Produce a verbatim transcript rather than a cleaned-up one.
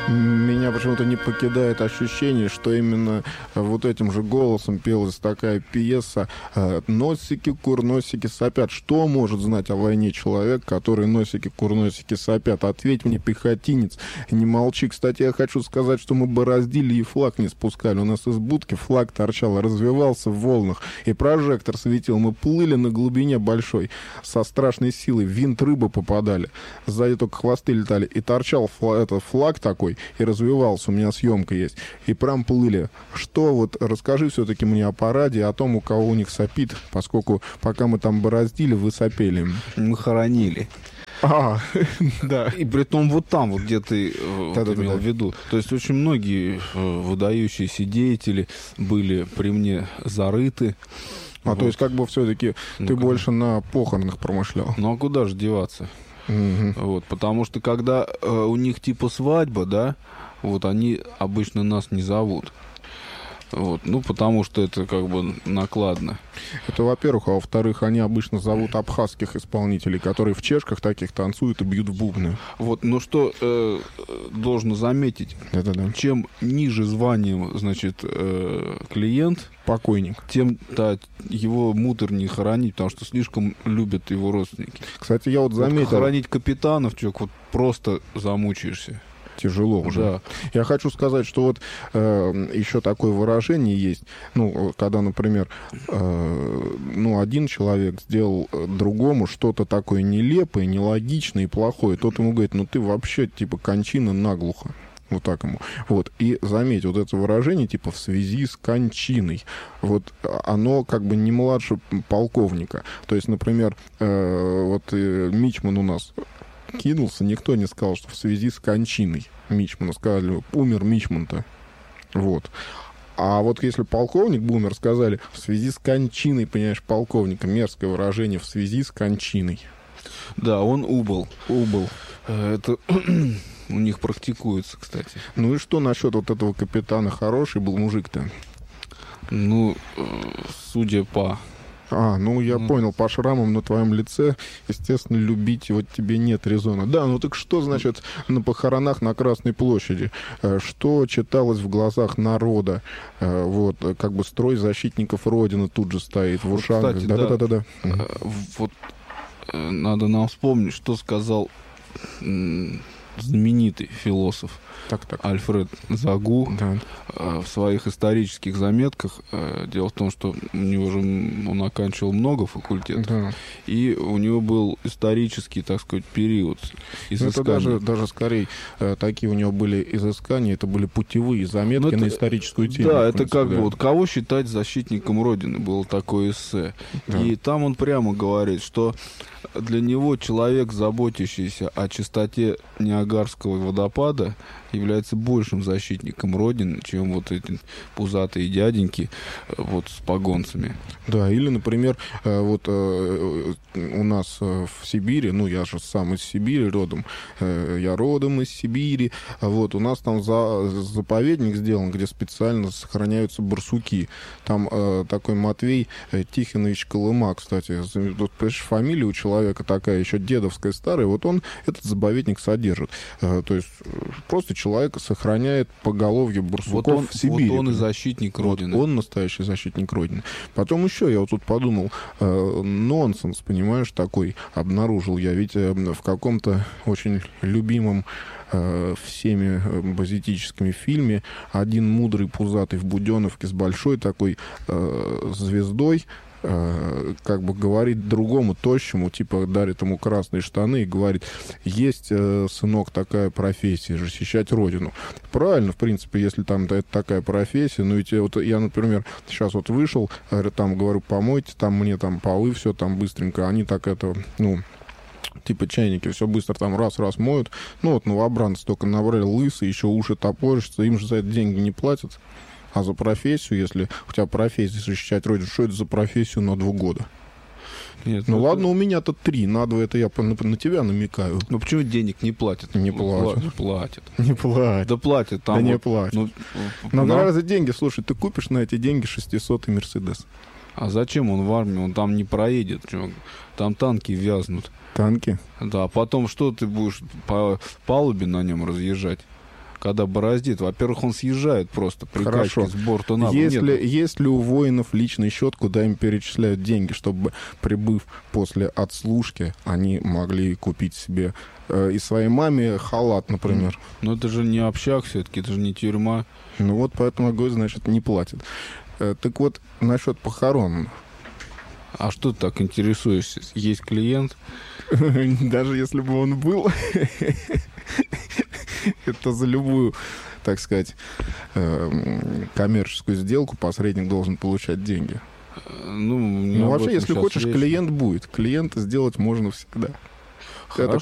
Меня почему-то не покидает ощущение, что именно вот этим же голосом пелась такая пьеса «Носики, курносики сопят». Что может знать о войне человек, который носики, курносики сопят? Ответь мне, пехотинец, не молчи. Кстати, я хочу сказать, что мы бороздили и флаг не спускали. У нас из будки флаг торчал, развивался в волнах, и прожектор светил. Мы плыли на глубине большой, со страшной силой, в винт рыбы попадали. Сзади только хвосты летали, и торчал флаг, этот флаг такой, и развивался, у меня съемка есть, и прям плыли. Что вот, расскажи все-таки мне о параде, о том, у кого у них сопит, поскольку пока мы там бороздили, вы сопели. Мы хоронили. А, да. И при том вот там, вот где ты вот, да, да, имел да. в виду. То есть очень многие э, выдающиеся деятели были при мне зарыты. А вот. То есть как бы все-таки ну, ты как... больше на похоронах промышлял. Ну а куда же деваться? Угу. Вот, потому что когда э, у них типа свадьба, да, вот они обычно нас не зовут. Вот, ну, потому что это как бы накладно. Это, во-первых, а во-вторых, они обычно зовут абхазских исполнителей, которые в чешках таких танцуют и бьют в бубны. Вот, ну что э, должно заметить, да-да-да. Чем ниже званием, значит, э, клиент, покойник, тем да, его муторнее хоронить, потому что слишком любят его родственники. Кстати, я вот заметил... Вот хоронить капитанов, чувак, вот просто замучаешься. Тяжело уже. Да. Я хочу сказать, что вот э, еще такое выражение есть, ну, когда, например, э, ну, один человек сделал другому что-то такое нелепое, нелогичное и плохое, тот ему говорит, ну, ты вообще, типа, кончина наглухо. Вот так ему. Вот. И заметь, вот это выражение, типа, в связи с кончиной, вот оно как бы не младше полковника. То есть, например, э, вот э, Мичман у нас кинулся, никто не сказал, что в связи с кончиной Мичмана. Сказали, умер Мичман-то. Вот. А вот если полковник бы умер, сказали, в связи с кончиной, понимаешь, полковника. Мерзкое выражение, в связи с кончиной. Да, он убыл. Убыл. Это у них практикуется, кстати. Ну и что насчет вот этого капитана? Хороший был мужик-то? Ну, судя по... А, ну я ну. понял, по шрамам на твоем лице, естественно, любить вот тебе нет резона. Да, ну так что, значит, на похоронах на Красной площади? Что читалось в глазах народа? Вот, как бы строй защитников Родины тут же стоит в ушах. Вот, кстати, да-да-да-да. Вот надо нам вспомнить, что сказал знаменитый философ так, так. Альфред Загу да. в своих исторических заметках. Дело в том, что у него же он оканчивал много факультетов, да. И у него был исторический, так сказать, период изысканий. Это даже, даже скорее такие у него были изыскания, это были путевые заметки это, на историческую тему. Да, это как бы вот кого считать защитником Родины, было такое эссе. Да. И там он прямо говорит, что для него человек, заботящийся о чистоте Ниагарского водопада, является большим защитником Родины, чем вот эти пузатые дяденьки вот с погонцами. Да, или, например, вот у нас в Сибири, ну, я же сам из Сибири родом, я родом из Сибири, вот, у нас там за, заповедник сделан, где специально сохраняются барсуки. Там такой Матвей Тихонович Колыма, кстати, вот, фамилия у человека такая, еще дедовская старая, вот он этот заповедник содержит. То есть просто человек сохраняет поголовье барсуков вот он, в Сибири. Вот он и защитник Родины. Вот он настоящий защитник Родины. Потом еще я вот тут подумал, э, нонсенс, понимаешь, такой обнаружил я. Ведь э, в каком-то очень любимом э, всеми базетическими фильме один мудрый пузатый в Буденовке с большой такой э, звездой как бы говорит другому тощему, типа дарит ему красные штаны и говорит, есть, сынок, такая профессия, защищать Родину. Правильно, в принципе, если там это такая профессия, но ведь вот я, например, сейчас вот вышел, там говорю, помойте, там мне там полы, все там быстренько, они так это, ну, типа чайники, все быстро там раз-раз моют. Ну вот новобранцы только набрали лысые, еще уши топорщатся, им же за это деньги не платят. А за профессию, если у тебя профессия защищать Родину, что это за профессию на два года? Нет, ну, ну ладно, это... у меня-то три, на два это я на, на тебя намекаю. Ну почему денег не платят? Не платят. Ну, платят. Не платят. Да платят. Там да вот, не платят. Ну, Но на... гораздо деньги, слушай, ты купишь на эти деньги шестисотый Мерседес. А зачем он в армии? Он там не проедет. Там танки вязнут. Танки? Да, а потом что ты будешь по палубе на нем разъезжать? когда бороздит. Во-первых, он съезжает просто при Хорошо. качке с борта на бок. Если, есть ли у воинов личный счет, куда им перечисляют деньги, чтобы, прибыв после отслужки, они могли купить себе э, и своей маме халат, например? Но это же не общак все-таки, это же не тюрьма. Ну вот поэтому гость, значит, не платит. Э, так вот, насчет похорон. А что ты так интересуешься? Есть клиент? Даже если бы он был, это за любую, так сказать, коммерческую сделку посредник должен получать деньги. Ну, ну вообще, если хочешь, речь. Клиент будет. Клиента сделать можно всегда. Хорошо.